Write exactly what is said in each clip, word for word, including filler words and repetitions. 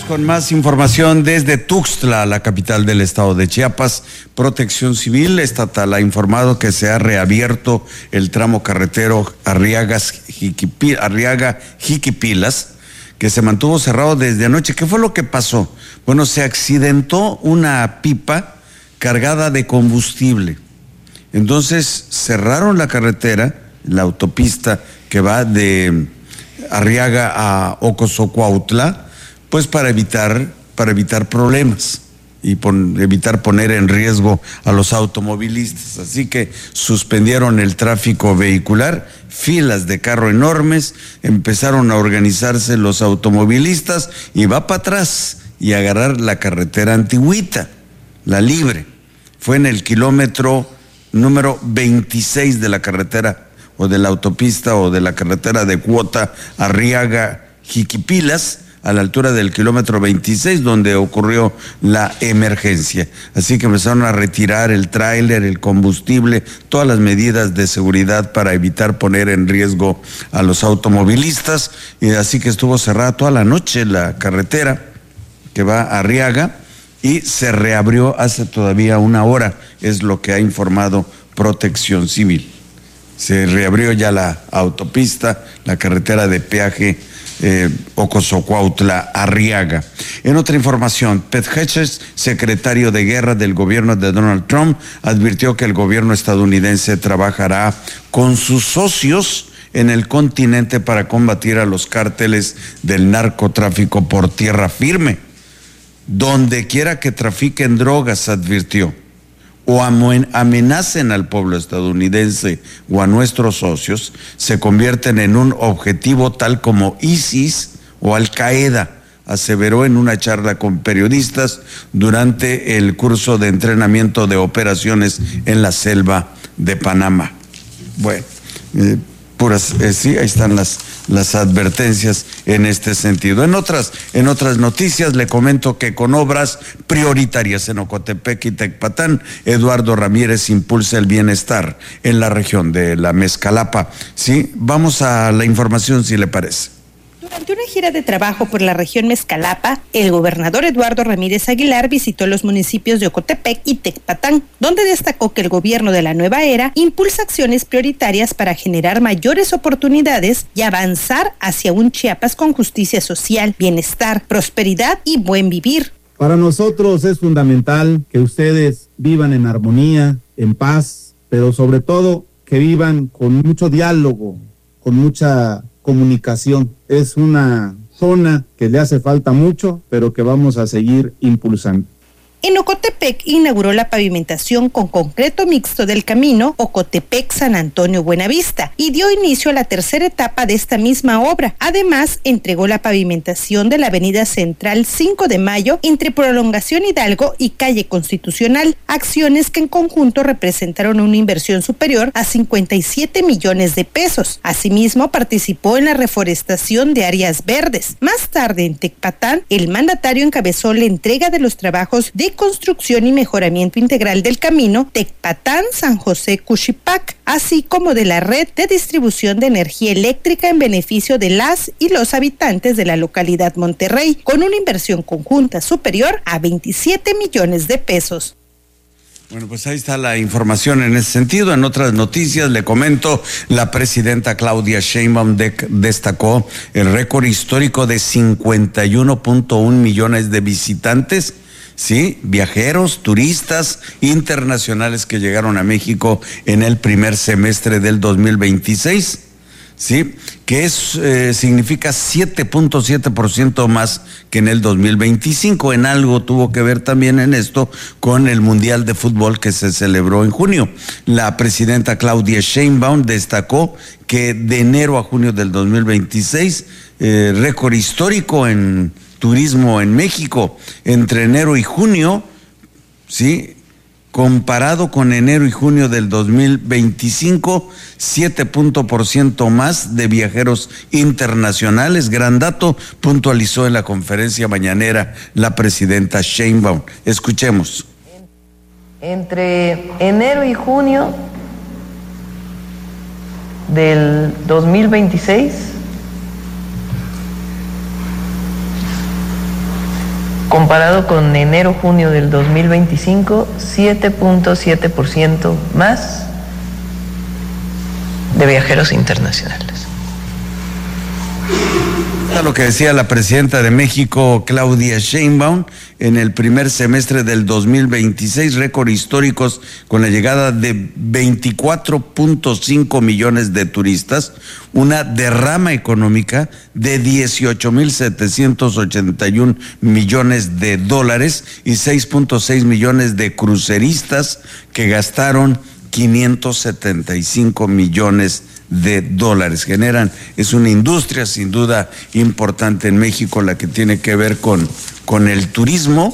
con más información desde Tuxtla, la capital del estado de Chiapas. Protección Civil Estatal ha informado que se ha reabierto el tramo carretero Arriaga-Jiquipilas, que se mantuvo cerrado desde anoche. ¿Qué fue lo que pasó? Bueno, se accidentó una pipa cargada de combustible. Entonces cerraron la carretera, la autopista que va de Arriaga a Ocosocuautla, pues para evitar, para evitar problemas y pon, evitar poner en riesgo a los automovilistas. Así que suspendieron el tráfico vehicular, filas de carro enormes, empezaron a organizarse los automovilistas y va para atrás y agarrar la carretera antigüita, la libre. Fue en el kilómetro número veintiséis de la carretera o de la autopista o de la carretera de cuota Arriaga-Jiquipilas, a la altura del kilómetro veintiséis, donde ocurrió la emergencia. Así que empezaron a retirar el tráiler, el combustible, todas las medidas de seguridad para evitar poner en riesgo a los automovilistas, y así que estuvo cerrada toda la noche la carretera que va a Arriaga y se reabrió hace todavía una hora, es lo que ha informado Protección Civil. Se reabrió ya la autopista, la carretera de peaje eh, Ocosocuautla Arriaga. En otra información, Pete Hegseth, secretario de Guerra del gobierno de Donald Trump, advirtió que el gobierno estadounidense trabajará con sus socios en el continente para combatir a los cárteles del narcotráfico por tierra firme. Donde quiera que trafiquen drogas, advirtió, o amenacen al pueblo estadounidense o a nuestros socios, se convierten en un objetivo tal como ISIS o Al Qaeda, aseveró en una charla con periodistas durante el curso de entrenamiento de operaciones en la selva de Panamá. Bueno, eh, puras, eh, sí, ahí están las, las advertencias en este sentido. En otras, en otras noticias le comento que con obras prioritarias en Ocotepec y Tecpatán, Eduardo Ramírez impulsa el bienestar en la región de la Mezcalapa. Sí, vamos a la información si le parece. Durante una gira de trabajo por la región Mezcalapa, el gobernador Eduardo Ramírez Aguilar visitó los municipios de Ocotepec y Tecpatán, donde destacó que el gobierno de la nueva era impulsa acciones prioritarias para generar mayores oportunidades y avanzar hacia un Chiapas con justicia social, bienestar, prosperidad y buen vivir. Para nosotros es fundamental que ustedes vivan en armonía, en paz, pero sobre todo que vivan con mucho diálogo, con mucha comunicación. Es una zona que le hace falta mucho, pero que vamos a seguir impulsando. En Ocotepec inauguró la pavimentación con concreto mixto del camino Ocotepec-San Antonio-Buenavista y dio inicio a la tercera etapa de esta misma obra. Además, entregó la pavimentación de la avenida central cinco de mayo entre Prolongación Hidalgo y Calle Constitucional, acciones que en conjunto representaron una inversión superior a cincuenta y siete millones de pesos. Asimismo, participó en la reforestación de áreas verdes. Más tarde, en Tecpatán, el mandatario encabezó la entrega de los trabajos de construcción y mejoramiento integral del camino Tecpatán-San José-Cuxipac, así como de la red de distribución de energía eléctrica en beneficio de las y los habitantes de la localidad Monterrey, con una inversión conjunta superior a veintisiete millones de pesos. Bueno, pues ahí está la información en ese sentido. En otras noticias le comento, la presidenta Claudia Sheinbaum de, destacó el récord histórico de cincuenta y uno punto uno millones de visitantes, sí, viajeros, turistas internacionales que llegaron a México en el primer semestre del dos mil veintiséis, sí, que es, eh, significa siete punto siete por ciento más que en el dos mil veinticinco. En algo tuvo que ver también en esto con el Mundial de Fútbol que se celebró en junio. La presidenta Claudia Sheinbaum destacó que de enero a junio del dos mil veintiséis, eh, récord histórico en turismo en México, entre enero y junio, sí, comparado con enero y junio del dos mil veinticinco, siete punto por ciento más de viajeros internacionales. Gran dato, puntualizó en la conferencia mañanera la presidenta Sheinbaum. Escuchemos. Entre enero y junio del dos mil veintiséis, comparado con enero-junio del dos mil veinticinco, siete punto siete por ciento más de viajeros internacionales. Lo que decía la presidenta de México, Claudia Sheinbaum, en el primer semestre del dos mil veintiséis, récord históricos con la llegada de veinticuatro punto cinco millones de turistas, una derrama económica de dieciocho mil setecientos ochenta y un millones de dólares y seis punto seis millones de cruceristas que gastaron quinientos setenta y cinco millones de dólares. Generan, es una industria sin duda importante en México, la que tiene que ver con, con el turismo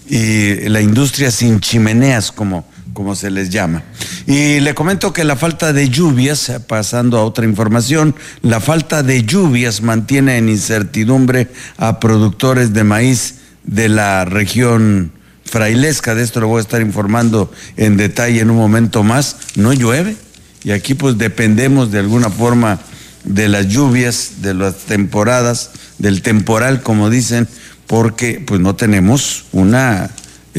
y la industria sin chimeneas, como, como se les llama. Y le comento que la falta de lluvias, pasando a otra información, la falta de lluvias mantiene en incertidumbre a productores de maíz de la región frailesca. De esto le voy a estar informando en detalle en un momento más. No llueve. Y aquí pues dependemos de alguna forma de las lluvias, de las temporadas, del temporal, como dicen, porque pues no tenemos una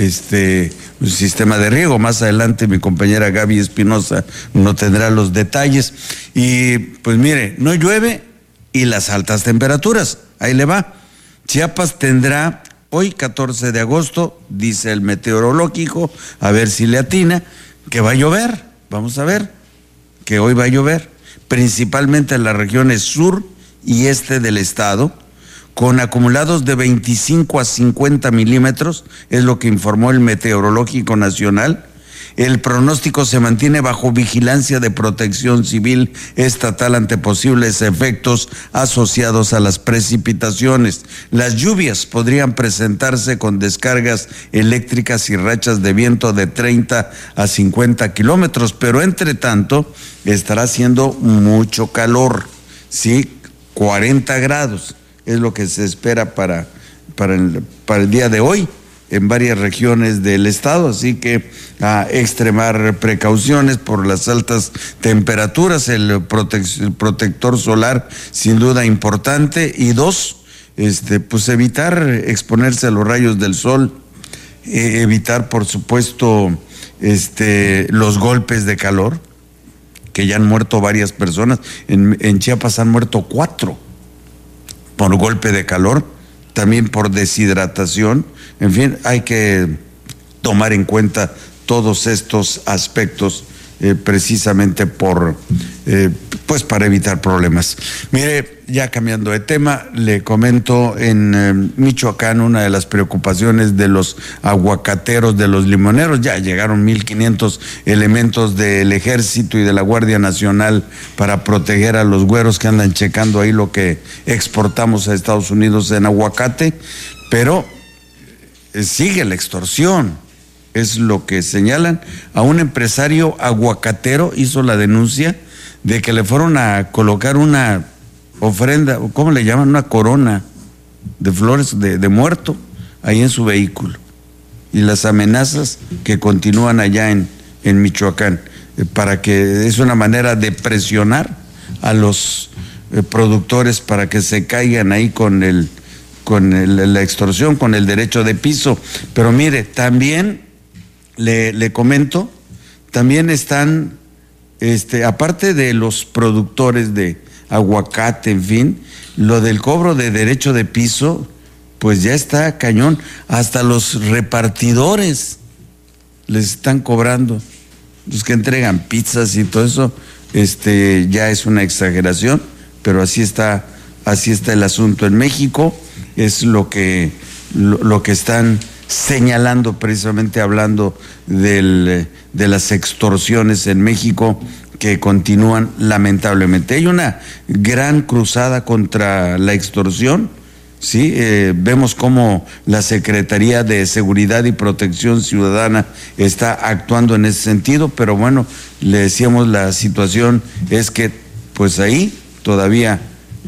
este un sistema de riego. Más adelante mi compañera Gaby Espinosa no tendrá los detalles. Y pues mire, no llueve y las altas temperaturas, ahí le va. Chiapas tendrá hoy, catorce de agosto, dice el meteorológico, a ver si le atina, que va a llover. Vamos a ver que hoy va a llover, principalmente en las regiones sur y este del estado, con acumulados de veinticinco a cincuenta milímetros, es lo que informó el Meteorológico Nacional. El pronóstico se mantiene bajo vigilancia de Protección Civil Estatal ante posibles efectos asociados a las precipitaciones. Las lluvias podrían presentarse con descargas eléctricas y rachas de viento de treinta a cincuenta kilómetros, pero entre tanto estará haciendo mucho calor, ¿sí? cuarenta grados es lo que se espera para, para, el, para el día de hoy en varias regiones del estado, así que a extremar precauciones por las altas temperaturas, el, protec- el protector solar sin duda importante, y dos, este, pues evitar exponerse a los rayos del sol, eh, evitar por supuesto este, los golpes de calor, que ya han muerto varias personas, en, en Chiapas han muerto cuatro por golpe de calor, también por deshidratación. En fin, hay que tomar en cuenta todos estos aspectos eh, precisamente por, eh, pues para evitar problemas. Mire, ya cambiando de tema, le comento en eh, Michoacán, una de las preocupaciones de los aguacateros, de los limoneros, ya llegaron mil quinientos elementos del Ejército y de la Guardia Nacional para proteger a los güeros que andan checando ahí lo que exportamos a Estados Unidos en aguacate, pero sigue la extorsión, es lo que señalan. A un empresario aguacatero hizo la denuncia de que le fueron a colocar una ofrenda, ¿cómo le llaman? Una corona de flores de, de muerto ahí en su vehículo. Y las amenazas que continúan allá en, en Michoacán, eh, para que es una manera de presionar a los eh, productores para que se caigan ahí con el con el, la extorsión, con el derecho de piso. Pero mire, también le, le comento, también están, este, aparte de los productores de aguacate, en fin, lo del cobro de derecho de piso, pues ya está cañón. Hasta los repartidores les están cobrando, los que entregan pizzas y todo eso, este, ya es una exageración, pero así está, así está el asunto en México. Es lo que, lo, lo que están señalando, precisamente hablando del, de las extorsiones en México, que continúan lamentablemente. Hay una gran cruzada contra la extorsión, ¿sí? Eh, vemos cómo la Secretaría de Seguridad y Protección Ciudadana está actuando en ese sentido, pero bueno, le decíamos, la situación es que pues ahí todavía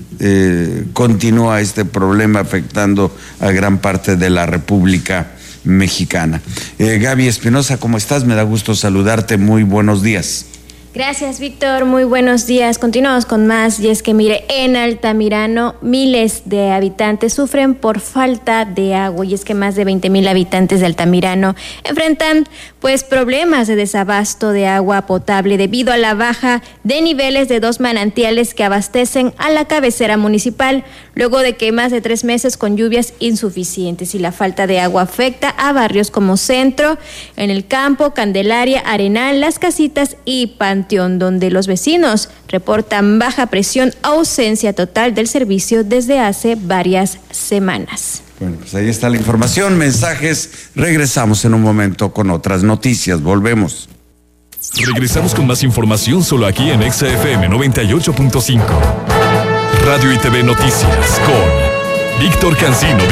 Eh, continúa este problema afectando a gran parte de la República Mexicana. Eh, Gaby Espinosa, ¿cómo estás? Me da gusto saludarte, muy buenos días. Gracias, Víctor. Muy buenos días. Continuamos con más. Y es que, mire, en Altamirano miles de habitantes sufren por falta de agua. Y es que más de veinte mil habitantes de Altamirano enfrentan pues problemas de desabasto de agua potable debido a la baja de niveles de dos manantiales que abastecen a la cabecera municipal, luego de que más de tres meses con lluvias insuficientes. Y la falta de agua afecta a barrios como Centro, en el Campo, Candelaria, Arenal, Las Casitas y Pan, donde los vecinos reportan baja presión, ausencia total del servicio desde hace varias semanas. Bueno, pues ahí está la información, mensajes. Regresamos en un momento con otras noticias. Volvemos. Regresamos con más información solo aquí en Exa F M noventa y ocho punto cinco. Radio y T V Noticias con Víctor Cancino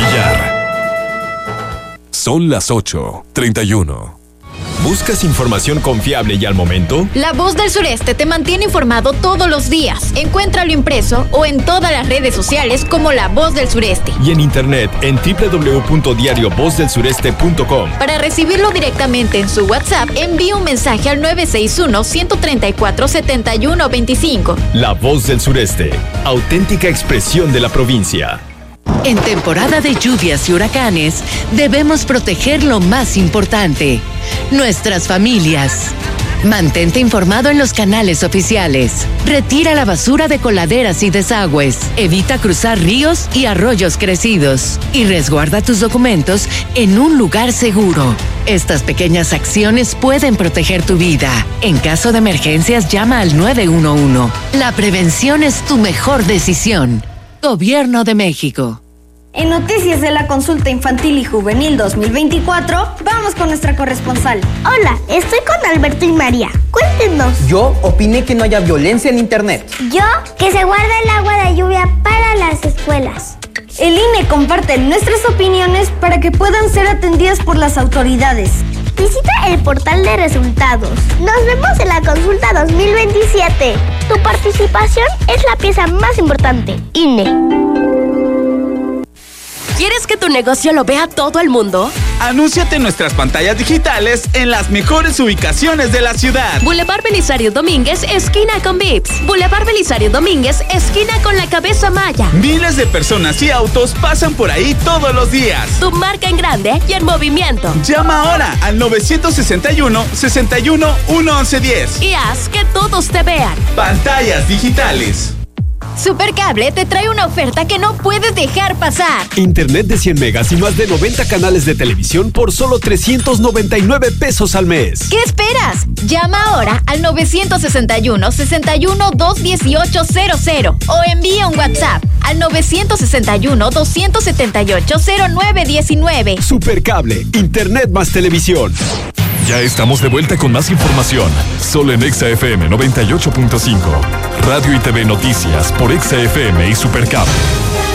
Villar. Son las ocho treinta y uno. ¿Buscas información confiable y al momento? La Voz del Sureste te mantiene informado todos los días. Encuéntralo impreso o en todas las redes sociales como La Voz del Sureste. Y en internet en doble u doble u doble u punto diario voz del sureste punto com. Para recibirlo directamente en su WhatsApp, envíe un mensaje al nueve seis uno, uno tres cuatro, siete uno dos cinco. La Voz del Sureste, auténtica expresión de la provincia. En temporada de lluvias y huracanes, debemos proteger lo más importante, nuestras familias. Mantente informado en los canales oficiales. Retira la basura de coladeras y desagües. Evita cruzar ríos y arroyos crecidos. Y resguarda tus documentos en un lugar seguro. Estas pequeñas acciones pueden proteger tu vida. En caso de emergencias, llama al nueve uno uno. La prevención es tu mejor decisión. Gobierno de México. En Noticias de la Consulta Infantil y Juvenil dos mil veinticuatro, vamos con nuestra corresponsal. Hola, estoy con Alberto y María. Cuéntenos. Yo opiné que no haya violencia en internet. Yo, que se guarde el agua de lluvia para las escuelas. El I N E comparte nuestras opiniones para que puedan ser atendidas por las autoridades. Visita el portal de resultados. Nos vemos en la consulta dos mil veintisiete. Tu participación es la pieza más importante. I N E. ¿Quieres que tu negocio lo vea todo el mundo? Anúnciate en nuestras pantallas digitales en las mejores ubicaciones de la ciudad. Boulevard Belisario Domínguez, esquina con Vips. Boulevard Belisario Domínguez, esquina con la Cabeza Maya. Miles de personas y autos pasan por ahí todos los días. Tu marca en grande y en movimiento. Llama ahora al nueve seis uno, seis uno, uno once diez. Y haz que todos te vean. Pantallas digitales. Supercable te trae una oferta que no puedes dejar pasar. Internet de cien megas y más de noventa canales de televisión por solo trescientos noventa y nueve pesos al mes. ¿Qué esperas? Llama ahora al nueve seis uno, seis uno, dos uno ocho cero cero o envía un WhatsApp al nueve seis uno, dos siete ocho, cero nueve uno nueve. Supercable, Internet más televisión. Ya estamos de vuelta con más información, solo en Exa F M noventa y ocho punto cinco. Radio y T V Noticias por Exa F M y Supercable.